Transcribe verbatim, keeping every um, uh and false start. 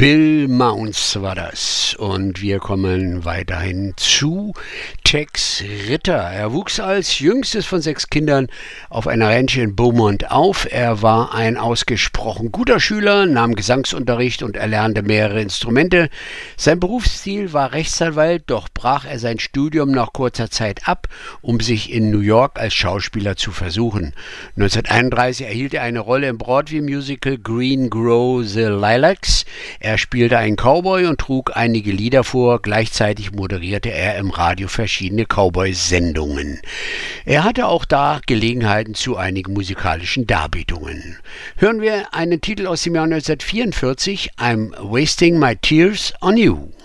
Bill Mounce war das. Und wir kommen weiterhin zu Tex Ritter. Er wuchs als jüngstes von sechs Kindern auf einer Ranch in Beaumont auf. Er war ein ausgesprochen guter Schüler, nahm Gesangsunterricht und erlernte mehrere Instrumente. Sein Berufsziel war Rechtsanwalt, doch brach er sein Studium nach kurzer Zeit ab, um sich in New York als Schauspieler zu versuchen. neunzehnhunderteinunddreißig erhielt er eine Rolle im Broadway-Musical Green Grow the Lilacs. Er spielte einen Cowboy und trug einige Lieder vor. Gleichzeitig moderierte er im Radio verschiedene Cowboy-Sendungen. Er hatte auch da Gelegenheiten zu einigen musikalischen Darbietungen. Hören wir einen Titel aus dem Jahr neunzehnhundertvierundvierzig, I'm Wasting My Tears on You.